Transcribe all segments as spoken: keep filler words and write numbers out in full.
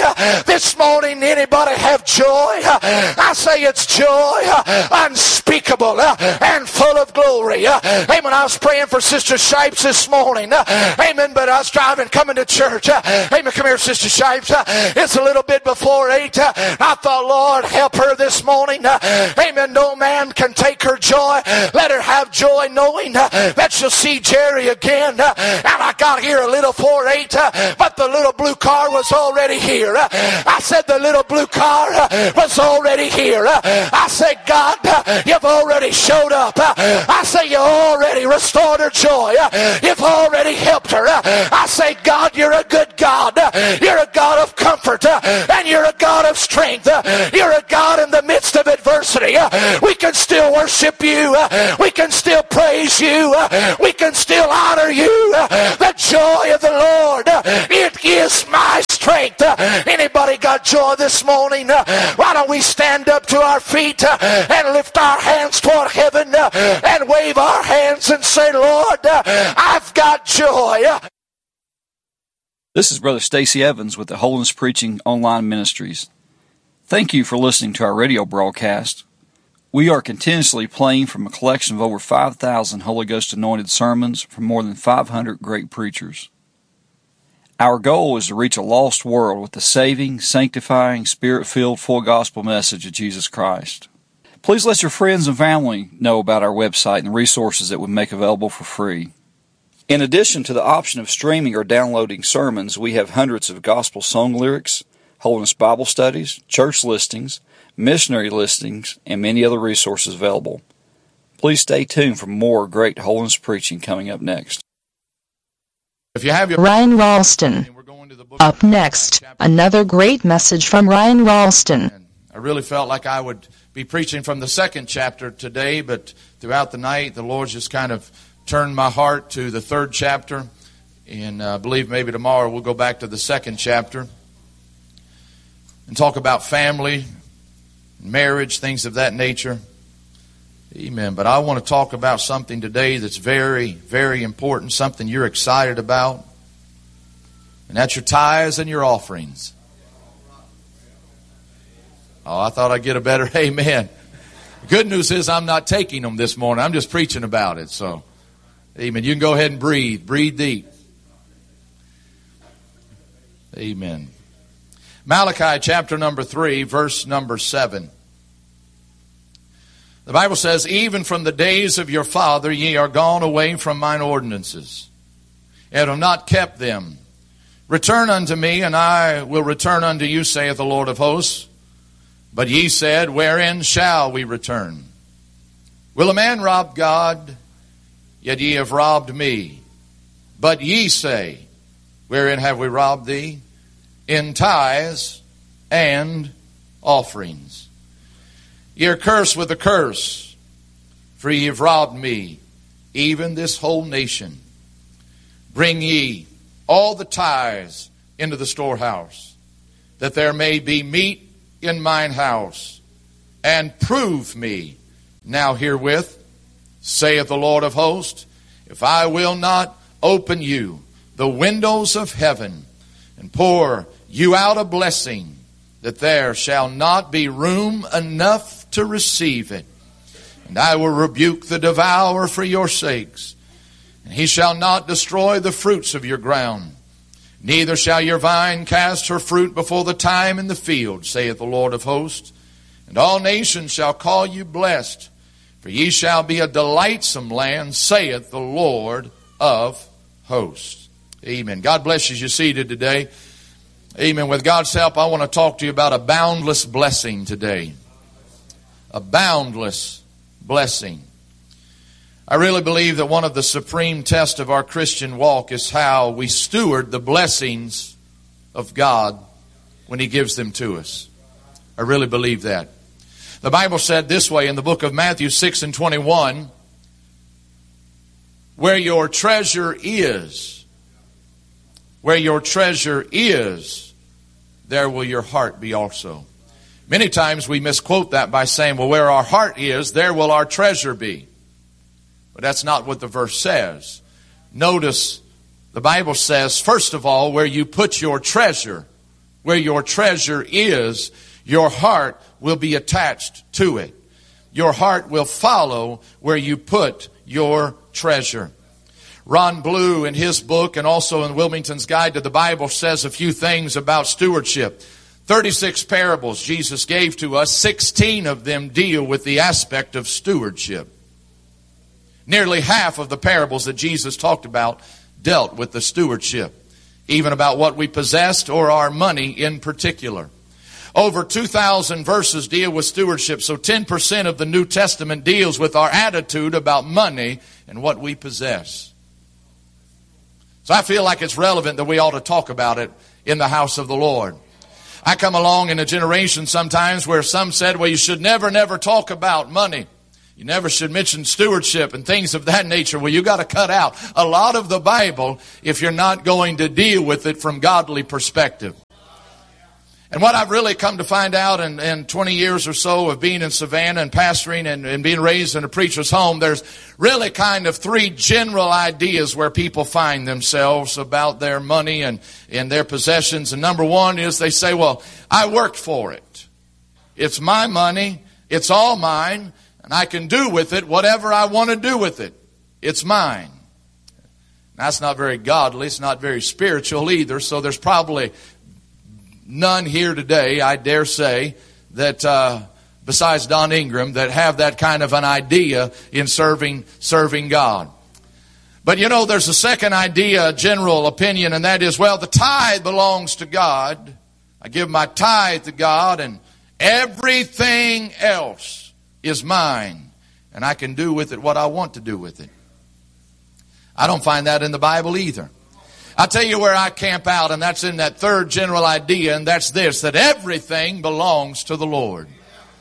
This morning, anybody have joy? I say it's joy unspeakable and full of glory. Amen. I was praying for Sister Shipes this morning. Amen. But I was driving, coming to church. Amen. Come here, Sister Shipes. It's a little bit before eight. I thought, Lord, help her this morning. Amen. No man can take her joy. Let her have joy knowing that she'll see Jerry again. And I got here a little before eight, but the little blue car was already here. I said the little blue car was already here. I said, God, you've already showed up. I say you already restored her joy. You've already helped her. I say, God, you're a good God. You're a God of comfort, and you're a God of strength. You're a God in the midst of adversity. We can still worship you. We can still praise you. We can still honor you. The joy of the Lord, it is my strength. Anybody got joy this morning? Why don't we stand up to our feet and lift our hands toward heaven and wave our hands and say, Lord, I've got joy. This is Brother Stacy Evans with the Holiness Preaching Online Ministries. Thank you for listening to our radio broadcast. We are continuously playing from a collection of over five thousand Holy Ghost anointed sermons from more than five hundred great preachers. Our goal is to reach a lost world with the saving, sanctifying, Spirit-filled, full gospel message of Jesus Christ. Please let your friends and family know about our website and the resources that we make available for free. In addition to the option of streaming or downloading sermons, we have hundreds of gospel song lyrics, Holiness Bible studies, church listings, missionary listings, and many other resources available. Please stay tuned for more great holiness preaching coming up next. If you have your Ryan Ralston. Up next, another great message from Ryan Ralston. I really felt like I would be preaching from the second chapter today, but throughout the night, the Lord just kind of turned my heart to the third chapter. And I believe maybe tomorrow we'll go back to the second chapter and talk about family, marriage, things of that nature. Amen. But I want to talk about something today that's very, very important, something you're excited about. And that's your tithes and your offerings. Oh, I thought I'd get a better amen. The good news is I'm not taking them this morning. I'm just preaching about it. So, amen. You can go ahead and breathe. Breathe deep. Amen. Malachi chapter number three, verse number seven. The Bible says, even from the days of your father ye are gone away from mine ordinances, and have not kept them. Return unto me, and I will return unto you, saith the Lord of hosts. But ye said, wherein shall we return? Will a man rob God? Yet ye have robbed me. But ye say, wherein have we robbed thee? In tithes and offerings. Ye are cursed with a curse, for ye have robbed me, even this whole nation. Bring ye all the tithes into the storehouse, that there may be meat in mine house, and prove me now herewith, saith the Lord of hosts, if I will not open you the windows of heaven, and pour you out a blessing, that there shall not be room enough to receive it. And I will rebuke the devourer for your sakes, and he shall not destroy the fruits of your ground. Neither shall your vine cast her fruit before the time in the field, saith the Lord of hosts. And all nations shall call you blessed, for ye shall be a delightsome land, saith the Lord of hosts. Amen. God bless you as you're seated today. Amen. With God's help, I want to talk to you about a boundless blessing today. A boundless blessing. I really believe that one of the supreme tests of our Christian walk is how we steward the blessings of God when He gives them to us. I really believe that. The Bible said this way in the book of Matthew six and twenty-one, where your treasure is, where your treasure is, there will your heart be also. Many times we misquote that by saying, well, where our heart is, there will our treasure be. But that's not what the verse says. Notice the Bible says, first of all, where you put your treasure, where your treasure is, your heart will be attached to it. Your heart will follow where you put your treasure. Ron Blue, in his book and also in Wilmington's Guide to the Bible, says a few things about stewardship. thirty-six parables Jesus gave to us. sixteen of them deal with the aspect of stewardship. Nearly half of the parables that Jesus talked about dealt with the stewardship, even about what we possessed or our money in particular. Over two thousand verses deal with stewardship, so ten percent of the New Testament deals with our attitude about money and what we possess. So I feel like it's relevant that we ought to talk about it in the house of the Lord. I come along in a generation sometimes where some said, well, you should never, never talk about money. You never should mention stewardship and things of that nature. Well, you got to cut out a lot of the Bible if you're not going to deal with it from godly perspective. And what I've really come to find out in, in twenty years or so of being in Savannah and pastoring and, and being raised in a preacher's home, there's really kind of three general ideas where people find themselves about their money and, and their possessions. And number one is they say, well, I worked for it. It's my money. It's all mine. And I can do with it whatever I want to do with it. It's mine. That's not very godly. It's not very spiritual either. So there's probably none here today, I dare say, that uh, besides Don Ingram, that have that kind of an idea in serving serving God. But you know, there's a second idea, a general opinion, and that is, well, the tithe belongs to God. I give my tithe to God, and everything else is mine, and I can do with it what I want to do with it. I don't find that in the Bible either. I'll tell you where I camp out, and that's in that third general idea, and that's this, that everything belongs to the Lord.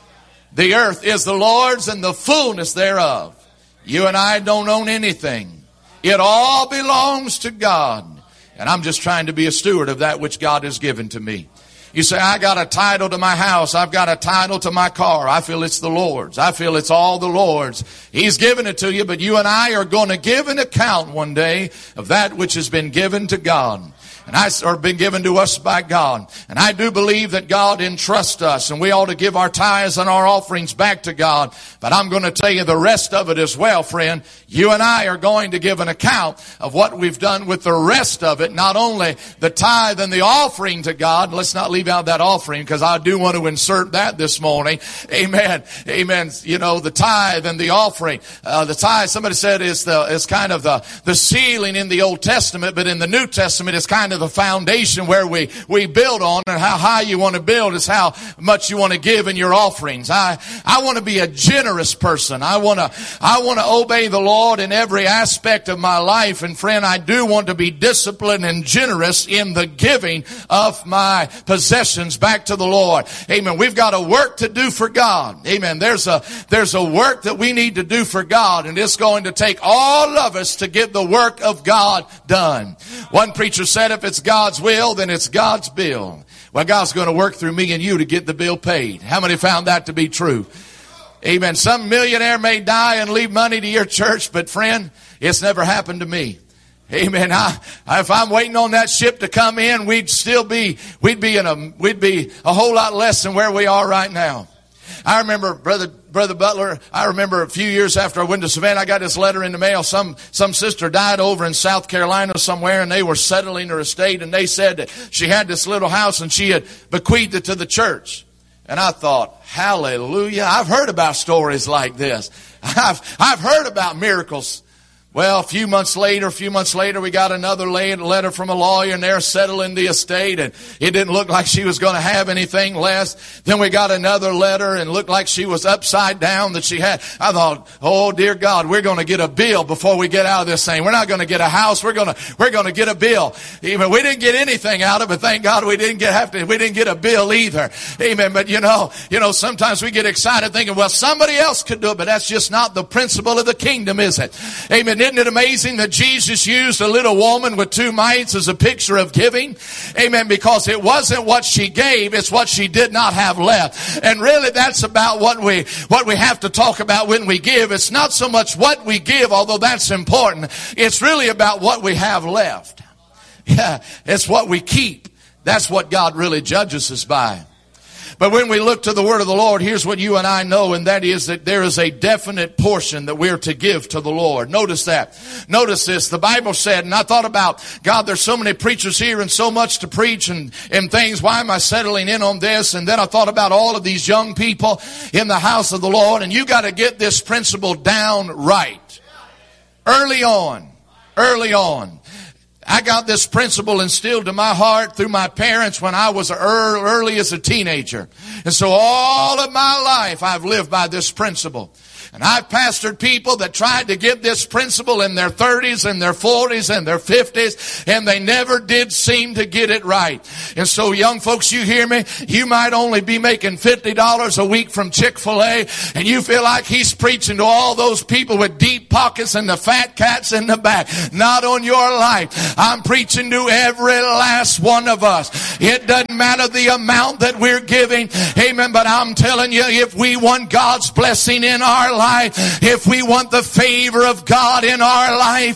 The earth is the Lord's and the fullness thereof. You and I don't own anything. It all belongs to God. And I'm just trying to be a steward of that which God has given to me. You say, I got a title to my house. I've got a title to my car. I feel it's the Lord's. I feel it's all the Lord's. He's given it to you, but you and I are going to give an account one day of that which has been given to God. And I, or been given to us by God. And I do believe that God entrusts us, and we ought to give our tithes and our offerings back to God. But I'm going to tell you the rest of it as well, friend. You and I are going to give an account of what we've done with the rest of it. Not only the tithe and the offering to God. Let's not leave out that offering, because I do want to insert that this morning. Amen. Amen. You know, the tithe and the offering. Uh, the tithe, somebody said, is the is kind of the, the ceiling in the Old Testament, but in the New Testament it's kind of the foundation where we, we build on, and how high you want to build is how much you want to give in your offerings. I, I want to be a generous person. I want to, I want to obey the Lord in every aspect of my life. And friend, I do want to be disciplined and generous in the giving of my possessions back to the Lord. Amen. We've got a work to do for God. Amen. There's a, there's a work that we need to do for God, and it's going to take all of us to get the work of God done. One preacher said, if it's God's will, then it's God's bill. Well, God's going to work through me and you to get the bill paid. How many found that to be true? Amen. Some millionaire may die and leave money to your church, but friend, it's never happened to me. Amen. I, if I'm waiting on that ship to come in, we'd still be, we'd be in a, we'd be a whole lot less than where we are right now. I remember, brother, brother Butler, I remember a few years after I went to Savannah, I got this letter in the mail. Some, some sister died over in South Carolina somewhere, and they were settling her estate, and they said that she had this little house and she had bequeathed it to the church. And I thought, hallelujah. I've heard about stories like this. I've, I've heard about miracles. Well, a few months later, a few months later, we got another letter from a lawyer, and they're settling the estate, and it didn't look like she was going to have anything less. Then we got another letter, and it looked like she was upside down, that she had. I thought, oh dear God, we're going to get a bill before we get out of this thing. We're not going to get a house. We're going to, we're going to get a bill. Even we didn't get anything out of it. Thank God we didn't get have to. We didn't get a bill either. Amen. But you know, you know, sometimes we get excited thinking, well, somebody else could do it, but that's just not the principle of the kingdom, is it? Amen. Isn't it amazing that Jesus used a little woman with two mites as a picture of giving? Amen. Because it wasn't what she gave, it's what she did not have left. And really, that's about what we what we have to talk about when we give. It's not so much what we give, although that's important. It's really about what we have left. Yeah, it's what we keep That's what God really judges us by. But when we look to the word of the Lord, here's what you and I know, and that is that there is a definite portion that we're to give to the Lord. Notice that. Notice this. The Bible said, and I thought about, God, there's so many preachers here and so much to preach and, and things. Why am I settling in on this? And then I thought about all of these young people in the house of the Lord, and you got to get this principle down right. Early on. Early on. I got this principle instilled in my heart through my parents when I was early, early as a teenager. And so all of my life I've lived by this principle. And I've pastored people that tried to get this principle in their thirties and their forties and their fifties, and they never did seem to get it right. And so young folks, you hear me? You might only be making fifty dollars a week from Chick-fil-A, and you feel like he's preaching to all those people with deep pockets and the fat cats in the back. Not on your life. I'm preaching to every last one of us. It doesn't matter the amount that we're giving. Amen. But I'm telling you, if we want God's blessing in our life, if we want the favor of God in our life,